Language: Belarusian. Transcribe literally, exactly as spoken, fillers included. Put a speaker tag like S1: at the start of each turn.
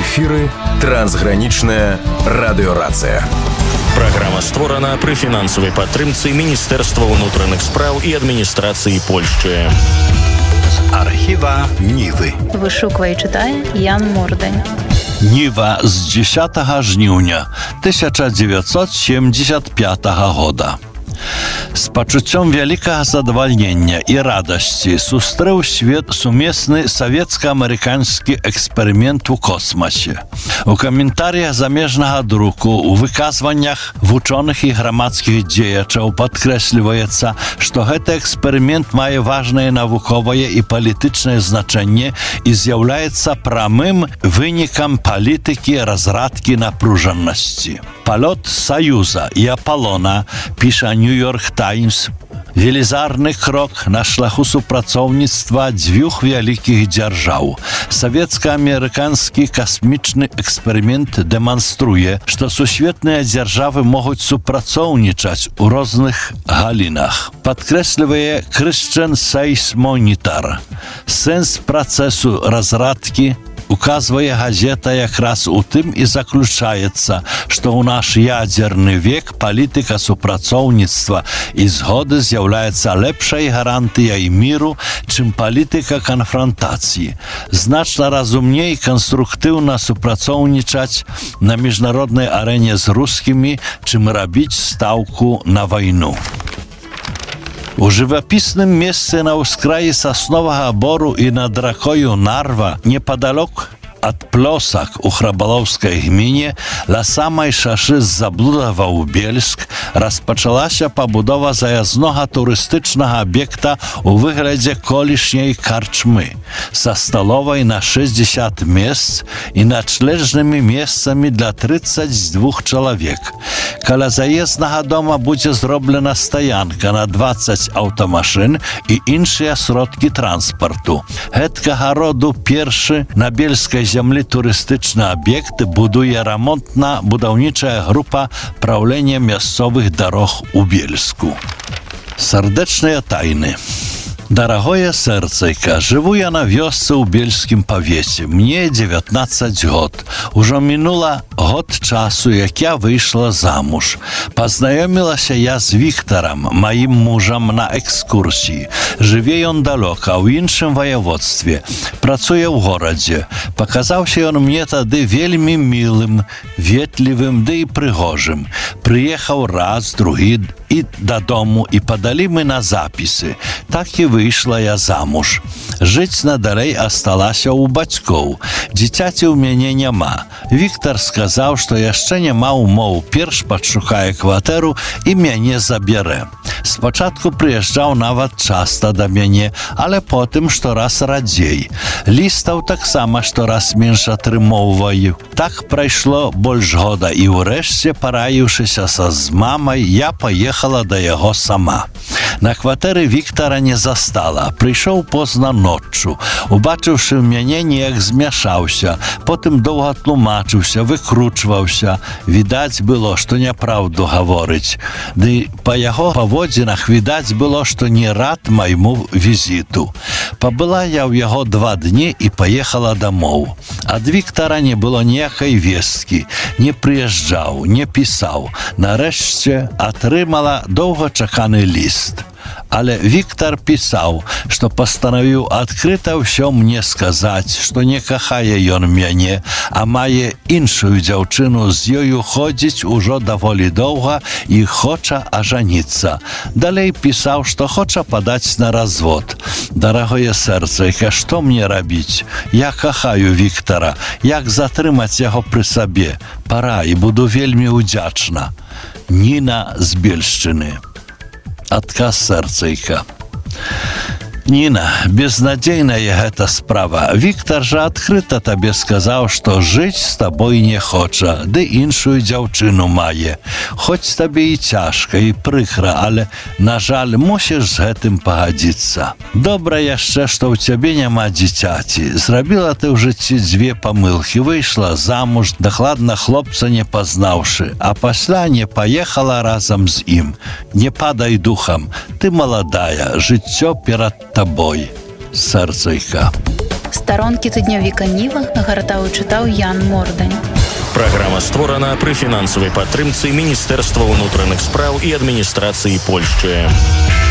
S1: эфіры трансгранічная радыёрацыя.
S2: Праграма створана пры фінансавай падтрымцы Міністэрства ўнутраных спраў і адміністрацыі Польшчы.
S3: З архіва Нівы.
S4: Вышуквае і чытае Ян Мордань.
S3: Ніва з дзесятага жніўня тысяча дзевяцьсот сямдзесят пятага года. З пачуццём вялікага задавальнення і радасці сустрэў свет сумесны савецка-амерыканскі эксперымент у космасе. У каментарыях замежнага друку, у выказваннях вучоных і грамадскіх дзеячаў падкрэсліваецца, што гэты эксперымент мае важнае навуковае і палітычнае значэнне і з'яўляецца прамым вынікам палітыкі разрадкі напружанасці. Палёт Саюза і Апалона, піша Нью-Йорк Таймс, велізарны крок на шляху супрацоўніцтва дзвюх вялікіх дзяржаў. Савецка-амерыканскі касмічны эксперымент дэманструе, што сусветныя дзяржавы могуць супрацоўнічаць у розных галінах. Падкрэслівае Christian Science Monitor. Сэнс працэсу разрадкі указвае газета якраз у тым і заключаецца, што ў наш ядзерны век палітыка супрацоўніцтва і згоды з'яўляецца лепшай гарантыяй міру, чым палітыка канфронтацыі. Значна разумней канструктыўна супрацоўнічаць на міжнароднай арэне з рускімі, чым рабіць стаўку на вайну. У жывапісным месцы на ўскраі сасновага бору і над ракою Нарва, непадалёк ад Плосак у Храбалоўскай гміне, ля самай шашы з Заблудава ў Бельск распачалася пабудова заязнога турыстычнага аб'екта ў выглядзе колішняй карчмы са сталовай на шэсцьдзесят месц і начлежнымі месцамі для трыццаць двух чалавек. Каля заезднага дома будзе зроблена стаянка на дваццаць аўтамашын і іншыя сродкі транспарту. Гэткага роду першы на бельскай зямлі турыстычны аб'ект будуе рамонтна-будаўнічая група праўлення мясцовых дарог у Бельску. Сардэчныя тайны. Дарагое сэрцайка, жыву я на вёсцы ў бельскім павеце. Мне дзевятнаццаць год. Ужо мінула год часу, як я выйшла замуж. Пазнаёмілася я з Віктарам, маім мужам, на экскурсіі. Жыве ён далёка, ў іншым ваяводстве. Працуе ў горадзе. Паказаўся ён мне тады вельмі мілым, ветлівым, ды і прыгожым. Прыехаў раз, другі і дадому, і падалі мы на запісы. Так і выйшла я замуж. Жыць надалей асталася ў бацькоў. Дзіцяці ў мяне няма. Віктар сказаў, што яшчэ няма умоў, перш падшукае кватэру і мяне забярэ. Спачатку прыязджаў нават часта да мяне, але потым штораз радзей. Лістаў таксама штораз менш атрымоўваю. Так прайшло больш года і ўрэшце, параіўшыся са з мамай, я паехала да яго сама. На кватэры Віктара не застала. Прыйшоў позна ноччу. Убачыўшы мяне, неяк змяшаўся. Потым доўга тлумачыўся, выкручваўся. Відаць было, што няпраўду гаворыць. Ды па яго паводзінах відаць было, што не рад майму візіту. Пабыла я ў яго два дні і паехала дамоў. Ад Віктара не было ніякай весткі. Не прыязджаў, не пісаў. Нарэшце атрымала доўгачаканы ліст. Але Віктар пісаў, што пастанавіў адкрыта ўсё мне сказаць, што не кахае ён мяне, а мае іншую дзяўчыну, з ёю ходзіць ужо даволі доўга і хоча ажаніцца. Далей пісаў, што хоча падаць на развод. Дарагое сэрцайка, што мне рабіць? Я кахаю Віктара. Як затрымаць яго пры сабе? Пара, і буду вельмі ўдзячна. Ніна з Бельшчыны. Адказ сэрцайка. Ніна, безнадзейная гэта справа. Віктар жа адкрыта табе сказаў, што жыць з табой не хоча, ды іншую дзяўчыну мае. Хоць табе і цяжка, і прыкра, але, на жаль, мусіш з гэтым пагадзіцца. Добра яшчэ, што ў цябе няма дзіцяці. Зрабіла ты ў жыцці дзве памылкі, выйшла замуж, дакладна хлопца не пазнаўшы, а пасля не паехала разам з ім. Не падай духам, ты маладая, жыццё перад табой. Сэрцайка.
S4: Старонкі тыднёвіка Ніва гартаў і чытаў Ян Мордань.
S2: Праграма створана пры фінансавай падтрымцы Міністэрства ўнутраных спраў і адміністрацыі Польшчы.